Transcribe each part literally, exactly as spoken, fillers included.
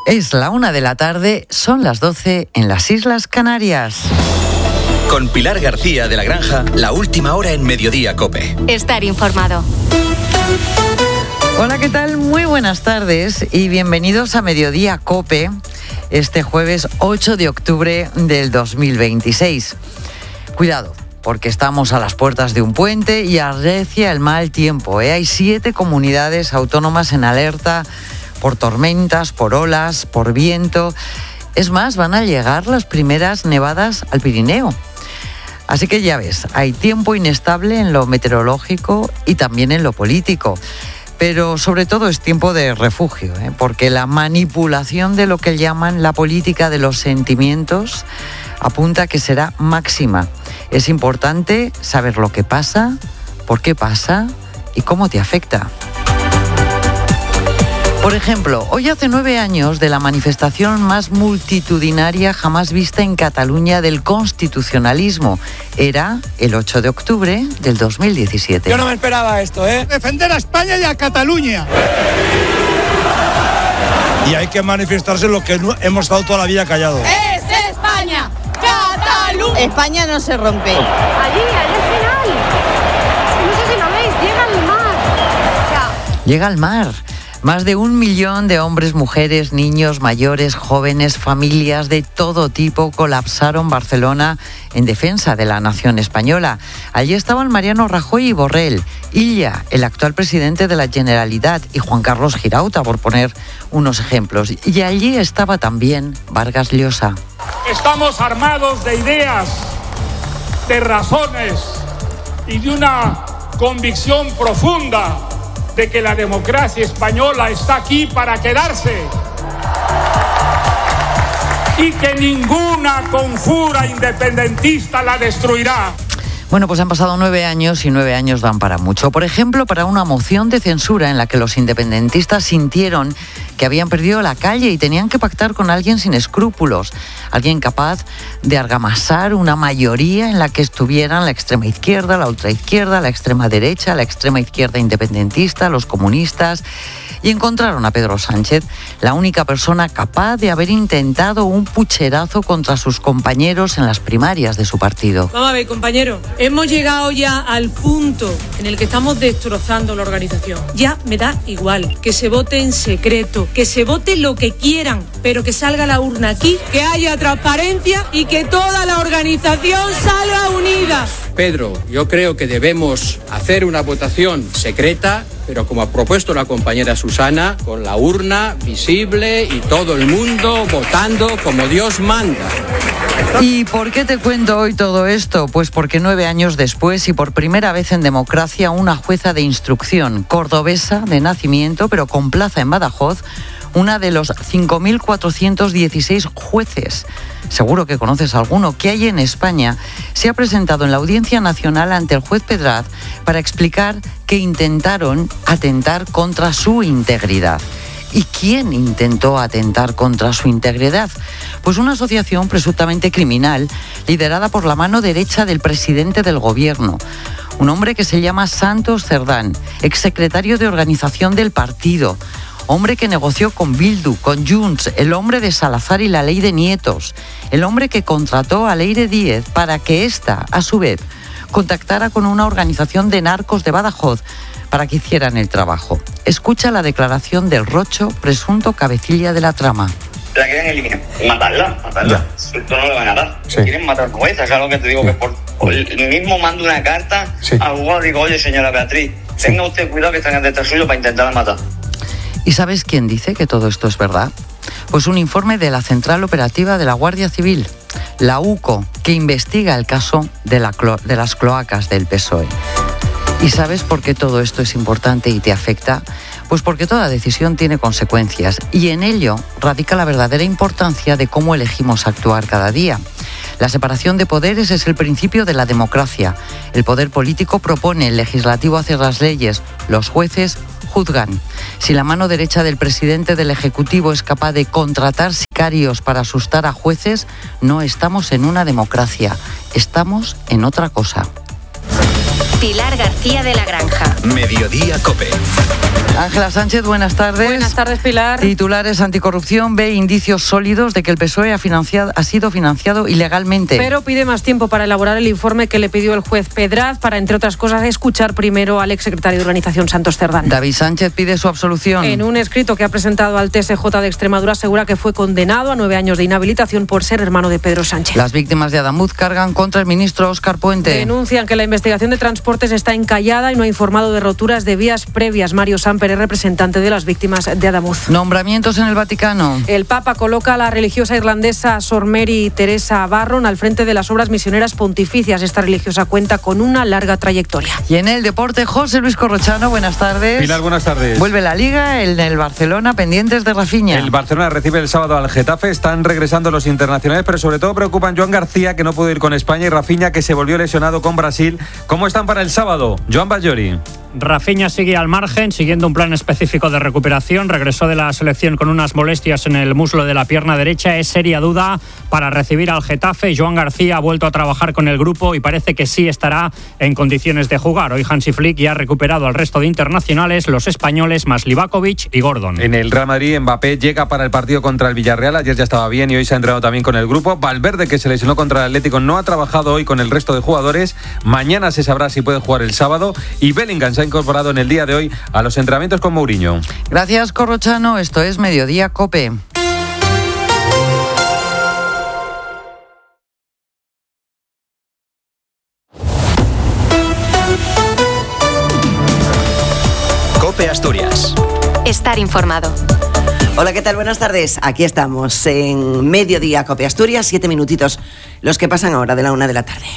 Es la una de la tarde, son las doce en las Islas Canarias. Con Pilar García de la Granja, la última hora en Mediodía COPE. Estar informado. Hola, ¿qué tal? Muy buenas tardes y bienvenidos a Mediodía COPE, este jueves ocho de octubre del dos mil veintiséis. Cuidado, porque estamos a las puertas de un puente y arrecia el mal tiempo, ¿eh? Hay siete comunidades autónomas en alerta por tormentas, por olas, por viento. Es más, van a llegar las primeras nevadas al Pirineo. Así que ya ves, hay tiempo inestable en lo meteorológico y también en lo político. Pero sobre todo es tiempo de refugio, ¿eh? Porque la manipulación de lo que llaman la política de los sentimientos apunta a que será máxima. Es importante saber lo que pasa, por qué pasa y cómo te afecta. Por ejemplo, hoy hace nueve años de la manifestación más multitudinaria jamás vista en Cataluña del constitucionalismo. Era el ocho de octubre del dos mil diecisiete. Yo no me esperaba esto, ¿eh? Defender a España y a Cataluña. Y hay que manifestarse lo que hemos estado toda la vida callados. ¡Es España! ¡Cataluña! España no se rompe. Allí, allí al final. No sé si lo veis, llega al mar. O sea, Llega al mar. Más de un millón de hombres, mujeres, niños, mayores, jóvenes, familias de todo tipo colapsaron Barcelona en defensa de la nación española. Allí estaban Mariano Rajoy y Borrell, Illa, el actual presidente de la Generalitat, y Juan Carlos Girauta, por poner unos ejemplos. Y allí estaba también Vargas Llosa. Estamos armados de ideas, de razones y de una convicción profunda de que la democracia española está aquí para quedarse y que ninguna conjura independentista la destruirá. Bueno, pues han pasado nueve años y nueve años dan para mucho. Por ejemplo, para una moción de censura en la que los independentistas sintieron que habían perdido la calle y tenían que pactar con alguien sin escrúpulos, alguien capaz de argamasar una mayoría en la que estuvieran la extrema izquierda, la ultraizquierda, la extrema derecha, la extrema izquierda independentista, los comunistas. Y encontraron a Pedro Sánchez, la única persona capaz de haber intentado un pucherazo contra sus compañeros en las primarias de su partido. Vamos a ver, compañero, hemos llegado ya al punto en el que estamos destrozando la organización. Ya me da igual que se vote en secreto, que se vote lo que quieran, pero que salga la urna aquí, que haya transparencia y que toda la organización salga unida. Pedro, yo creo que debemos hacer una votación secreta, pero como ha propuesto la compañera Susana, con la urna visible y todo el mundo votando como Dios manda. ¿Y por qué te cuento hoy todo esto? Pues porque nueve años después y por primera vez en democracia, una jueza de instrucción cordobesa de nacimiento, pero con plaza en Badajoz, una de los cinco mil cuatrocientos dieciséis jueces, seguro que conoces alguno, que hay en España, se ha presentado en la Audiencia Nacional ante el juez Pedraz para explicar que intentaron atentar contra su integridad. ¿Y quién intentó atentar contra su integridad? Pues una asociación presuntamente criminal liderada por la mano derecha del presidente del gobierno. Un hombre que se llama Santos Cerdán, exsecretario de organización del partido. Hombre que negoció con Bildu, con Junts, el hombre de Salazar y la ley de Nietos. El hombre que contrató a Leire Díez para que ésta, a su vez, contactara con una organización de narcos de Badajoz para que hicieran el trabajo. Escucha la declaración del Rocho, presunto cabecilla de la trama. La quieren eliminar, matarla, matarla. Esto no le van a dar. Sí. Quieren matar con esa, es algo que te digo, sí. Que por, por el mismo mando una carta, sí. Al jugador digo, oye señora Beatriz, sí. Tenga usted cuidado que están detrás suyo para intentar matar. ¿Y sabes quién dice que todo esto es verdad? Pues un informe de la Central Operativa de la Guardia Civil, la U C O, que investiga el caso de, la clo- de las cloacas del P S O E. ¿Y sabes por qué todo esto es importante y te afecta? Pues porque toda decisión tiene consecuencias y en ello radica la verdadera importancia de cómo elegimos actuar cada día. La separación de poderes es el principio de la democracia. El poder político propone, el legislativo hace las leyes, los jueces juzgan. Si la mano derecha del presidente del Ejecutivo es capaz de contratar sicarios para asustar a jueces, no estamos en una democracia, estamos en otra cosa. Pilar García de la Granja. Mediodía COPE. Ángela Sánchez, buenas tardes. Buenas tardes, Pilar. Titulares: anticorrupción ve indicios sólidos de que el P S O E ha, financiado, ha sido financiado ilegalmente. Pero pide más tiempo para elaborar el informe que le pidió el juez Pedraz para, entre otras cosas, escuchar primero al exsecretario de Organización Santos Cerdán. David Sánchez pide su absolución. En un escrito que ha presentado al T S J de Extremadura asegura que fue condenado a nueve años de inhabilitación por ser hermano de Pedro Sánchez. Las víctimas de Adamuz cargan contra el ministro Óscar Puente. Denuncian que la investigación de transportes está encallada y no ha informado de roturas de vías previas. Mario Samper es representante de las víctimas de Adamuz. Nombramientos en el Vaticano. El Papa coloca a la religiosa irlandesa Sor Mary Teresa Barron al frente de las obras misioneras pontificias. Esta religiosa cuenta con una larga trayectoria. Y en el deporte, José Luis Corrochano, buenas tardes. Pilar, buenas tardes. Vuelve la Liga, el del Barcelona, pendientes de Rafinha. El Barcelona recibe el sábado al Getafe, están regresando los internacionales, pero sobre todo preocupan Joan García, que no pudo ir con España, y Rafinha, que se volvió lesionado con Brasil. ¿Cómo están para el sábado? Joan Ballori. Rafinha sigue al margen, siguiendo un plan específico de recuperación. Regresó de la selección con unas molestias en el muslo de la pierna derecha. Es seria duda para recibir al Getafe. Joan García ha vuelto a trabajar con el grupo y parece que sí estará en condiciones de jugar. Hoy Hansi Flick ya ha recuperado al resto de internacionales, los españoles más Livakovic y Gordon. En el Real Madrid, Mbappé llega para el partido contra el Villarreal. Ayer ya estaba bien y hoy se ha entrenado también con el grupo. Valverde, que se lesionó contra el Atlético, no ha trabajado hoy con el resto de jugadores. Mañana se sabrá si puede jugar el sábado. Y Bellingham se ha incorporado en el día de hoy a los entrenamientos con Mourinho. Gracias, Corrochano. Esto es Mediodía COPE. COPE Asturias. Estar informado. Hola, ¿qué tal? Buenas tardes. Aquí estamos en Mediodía COPE Asturias, siete minutitos, los que pasan ahora de la una de la tarde.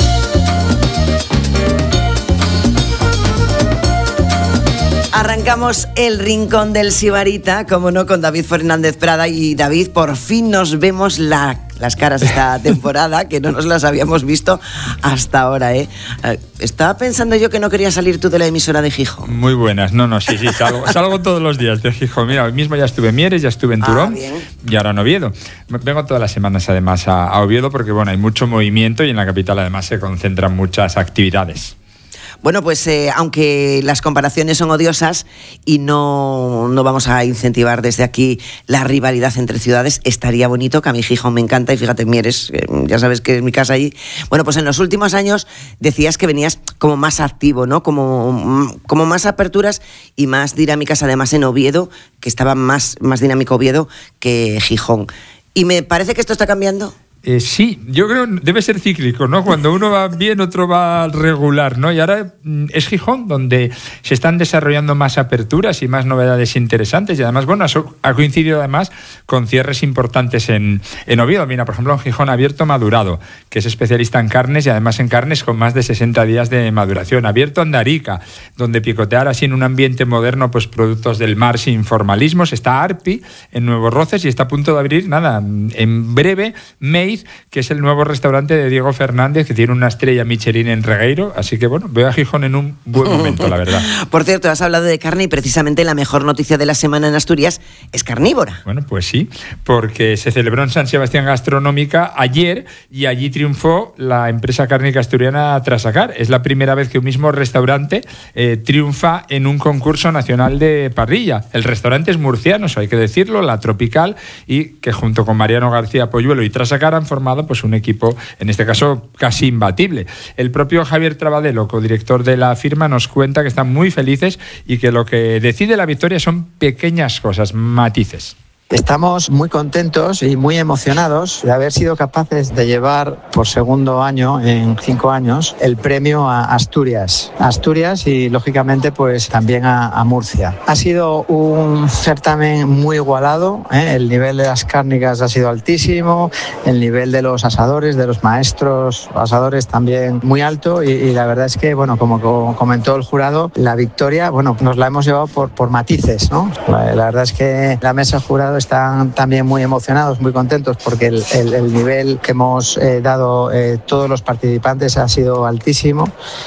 Arrancamos el rincón del Sibarita, como no, con David Fernández Prada. Y David, por fin nos vemos la, las caras esta temporada, que no nos las habíamos visto hasta ahora, ¿eh? Estaba pensando yo que no quería salir tú de la emisora de Gijón. Muy buenas, no, no, sí, sí, salgo, salgo todos los días de Gijón. Mira, hoy mismo ya estuve en Mieres, ya estuve en Turón, ah, y ahora en Oviedo. Vengo todas las semanas además a, a Oviedo porque, bueno, hay mucho movimiento y en la capital además se concentran muchas actividades. Bueno, pues eh, aunque las comparaciones son odiosas y no, no vamos a incentivar desde aquí la rivalidad entre ciudades, estaría bonito, que a mi Gijón me encanta, y fíjate, Mieres, eh, ya sabes que es mi casa allí. Bueno, pues en los últimos años decías que venías como más activo, ¿no? Como, como más aperturas y más dinámicas, además en Oviedo, que estaba más, más dinámico Oviedo que Gijón. Y me parece que esto está cambiando. Eh, sí, yo creo que debe ser cíclico, ¿no? Cuando uno va bien, otro va regular, ¿no? Y ahora es Gijón donde se están desarrollando más aperturas y más novedades interesantes. Y además, bueno, eso ha coincidido además con cierres importantes en, en Oviedo. Mira, por ejemplo, en Gijón ha abierto Madurado, que es especialista en carnes y además en carnes con más de sesenta días de maduración. Ha abierto Andarica, donde picotear así en un ambiente moderno, pues productos del mar sin formalismos. Está Arpi en Nuevos Roces y está a punto de abrir, nada, en breve, May, que es el nuevo restaurante de Diego Fernández, que tiene una estrella Michelin en Regueiro. Así que bueno, veo a Gijón en un buen momento, la verdad. Por cierto, has hablado de carne y precisamente la mejor noticia de la semana en Asturias es carnívora. Bueno, pues sí, porque se celebró en San Sebastián Gastronómica ayer y allí triunfó la empresa cárnica asturiana Trasacar. Es la primera vez que un mismo restaurante eh, triunfa en un concurso nacional de parrilla. El restaurante es murciano, eso hay que decirlo, La Tropical, y que junto con Mariano García Polluelo y Trasacar han formado pues un equipo, en este caso, casi imbatible. El propio Javier Trabadelo, codirector de la firma, nos cuenta que están muy felices y que lo que decide la victoria son pequeñas cosas, matices. Estamos muy contentos y muy emocionados de haber sido capaces de llevar por segundo año en cinco años el premio a Asturias. Asturias y, lógicamente, pues también a, a Murcia. Ha sido un certamen muy igualado, ¿eh? El nivel de las cárnicas ha sido altísimo, el nivel de los asadores, de los maestros asadores también muy alto y, y la verdad es que, bueno, como comentó el jurado, la victoria, bueno, nos la hemos llevado por, por matices, ¿no? La, la verdad es que la mesa jurado están también muy emocionados, muy contentos porque el, el, el nivel que hemos eh, dado eh, todos los participantes ha sido altísimo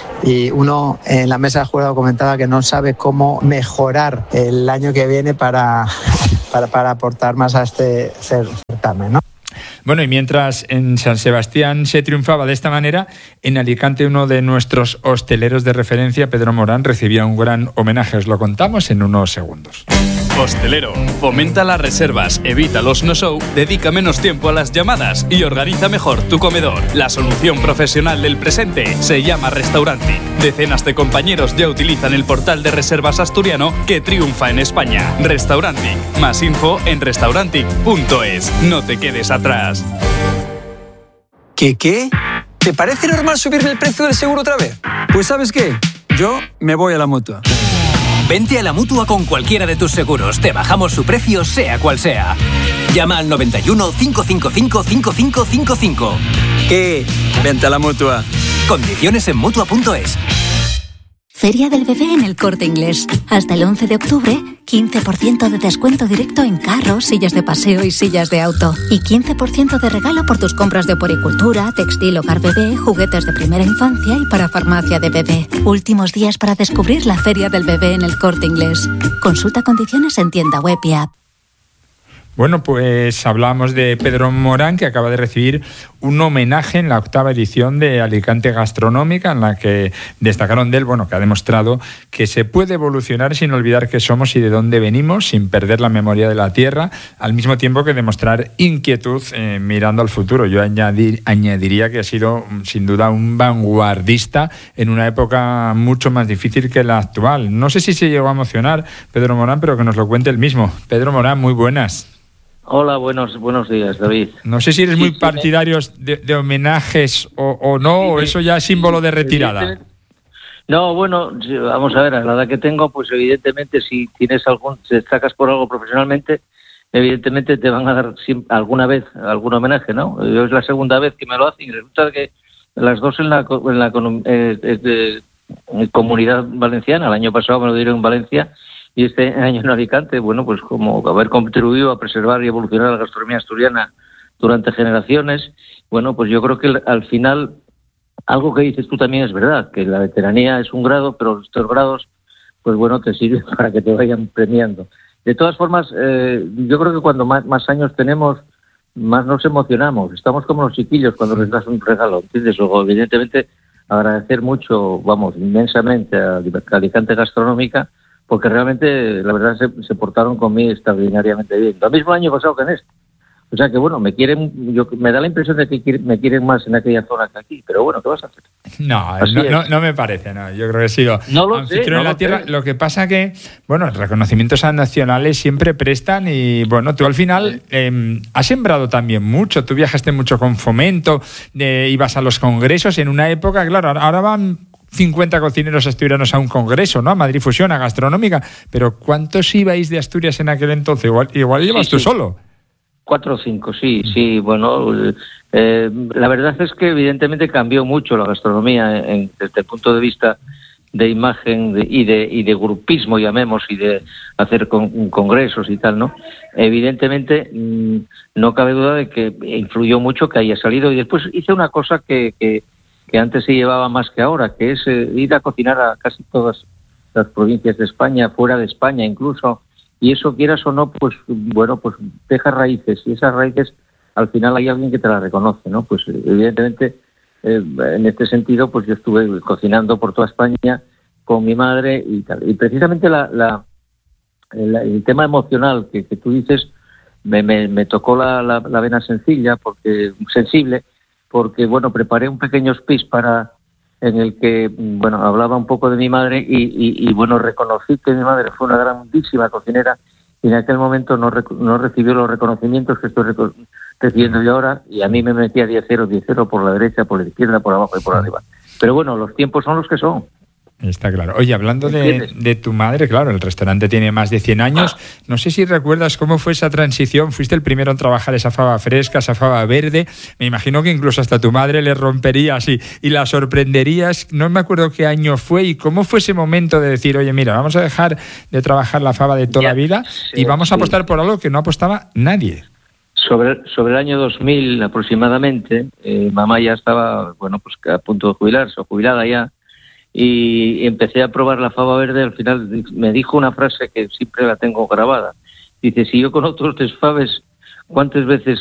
y uno en la mesa de jurado comentaba que no sabe cómo mejorar el año que viene para, para, para aportar más a este certamen, ¿no? Bueno, y mientras en San Sebastián se triunfaba de esta manera, en Alicante uno de nuestros hosteleros de referencia, Pedro Morán, recibía un gran homenaje. Os lo contamos en unos segundos. Hostelero, fomenta las reservas, evita los no-show, dedica menos tiempo a las llamadas y organiza mejor tu comedor. La solución profesional del presente se llama Restaurantic. Decenas de compañeros ya utilizan el portal de reservas asturiano que triunfa en España. Restaurantic. Más info en restaurantic punto es. No te quedes atrás. ¿Qué qué? ¿Te parece normal subirme el precio del seguro otra vez? Pues ¿sabes qué? Yo me voy a la Mutua. Vente a la Mutua con cualquiera de tus seguros. Te bajamos su precio, sea cual sea. Llama al noventa y uno, cinco cinco cinco, cinco cinco cinco cinco. ¿Qué? Vente a la Mutua. Condiciones en Mutua punto es. Feria del Bebé en El Corte Inglés. Hasta el once de octubre, quince por ciento de descuento directo en carros, sillas de paseo y sillas de auto. Y quince por ciento de regalo por tus compras de puericultura, textil, hogar bebé, juguetes de primera infancia y para farmacia de bebé. Últimos días para descubrir la Feria del Bebé en El Corte Inglés. Consulta condiciones en tienda web y app. Bueno, pues hablamos de Pedro Morán, que acaba de recibir un homenaje en la octava edición de Alicante Gastronómica, en la que destacaron de él, bueno, que ha demostrado que se puede evolucionar sin olvidar qué somos y de dónde venimos, sin perder la memoria de la tierra, al mismo tiempo que demostrar inquietud eh, mirando al futuro. Yo añadir, añadiría que ha sido, sin duda, un vanguardista en una época mucho más difícil que la actual. No sé si se llegó a emocionar Pedro Morán, pero que nos lo cuente él mismo. Pedro Morán, muy buenas. Hola, buenos buenos días, David. No sé si eres sí, muy partidario de, de homenajes o, o no, sí, o eso ya es símbolo de retirada. No, bueno, vamos a ver, a la edad que tengo, pues evidentemente si tienes algún, te destacas por algo profesionalmente, evidentemente te van a dar alguna vez algún homenaje, ¿no? Yo es la segunda vez que me lo hacen y resulta que las dos en la, en la eh, eh, en Comunidad Valenciana. El año pasado me lo dieron en Valencia y este año en Alicante, bueno, pues como haber contribuido a preservar y evolucionar la gastronomía asturiana durante generaciones, bueno, pues yo creo que al final algo que dices tú también es verdad, que la veteranía es un grado, pero estos grados, pues bueno, te sirven para que te vayan premiando. De todas formas, eh, yo creo que cuando más, más años tenemos, más nos emocionamos. Estamos como los chiquillos cuando les das un regalo, ¿entiendes? Luego, evidentemente, agradecer mucho, vamos, inmensamente a Alicante Gastronómica, porque realmente, la verdad, se, se portaron conmigo extraordinariamente bien. Lo mismo año pasado que en este. O sea que, bueno, me quieren, yo, me da la impresión de que quieren, me quieren más en aquella zona que aquí, pero bueno, ¿qué vas a hacer? No, no, no, no me parece, no. Yo creo que he sido no lo sé, no en la lo tierra. sé. Lo que pasa que, bueno, reconocimientos nacionales siempre prestan y, bueno, tú al final eh, has sembrado también mucho. Tú viajaste mucho con Fomento, de, ibas a los congresos en una época, claro, ahora van cincuenta cocineros asturianos a un congreso, ¿no? A Madrid Fusión, a Gastronómica. Pero ¿cuántos ibais de Asturias en aquel entonces? Igual, igual Sí, llevas sí. tú solo. Cuatro o cinco, sí, sí, bueno, eh, la verdad es que evidentemente cambió mucho la gastronomía en, desde el punto de vista de imagen de, y de y de grupismo, llamemos, y de hacer con, congresos y tal, ¿no? Evidentemente mmm, no cabe duda de que influyó mucho que haya salido y después hice una cosa que, que, que antes se llevaba más que ahora, que es eh, ir a cocinar a casi todas las provincias de España, fuera de España incluso. Y eso, quieras o no, pues bueno, pues deja raíces. Y esas raíces, al final hay alguien que te las reconoce, ¿no? Pues evidentemente, eh, en este sentido, pues yo estuve cocinando por toda España con mi madre y tal. Y precisamente la, la, la el tema emocional que, que tú dices, me, me, me tocó la, la, la vena sencilla, porque sensible, porque, bueno, preparé un pequeño speech para... en el que, bueno, hablaba un poco de mi madre y, y, y, bueno, reconocí que mi madre fue una grandísima cocinera y en aquel momento no, rec- no recibió los reconocimientos que estoy reco- recibiendo yo ahora y a mí me metía diez cero, diez cero por la derecha, por la izquierda, por abajo y por arriba. Pero bueno, los tiempos son los que son. Está claro. Oye, hablando de, de tu madre, claro, el restaurante tiene más de cien años. No sé si recuerdas cómo fue esa transición. Fuiste el primero en trabajar esa fava fresca, esa fava verde. Me imagino que incluso hasta tu madre le romperías y, y la sorprenderías. No me acuerdo qué año fue y cómo fue ese momento de decir, oye, mira, vamos a dejar de trabajar la fava de toda Ya, la vida sí, y vamos a apostar sí. por algo que no apostaba nadie. Sobre, sobre el año dos mil aproximadamente, eh, mamá ya estaba, bueno, pues a punto de jubilarse o jubilada ya, y empecé a probar la fava verde. Al final me dijo una frase que siempre la tengo grabada. Dice, si yo con otros desfaves, ¿cuántas veces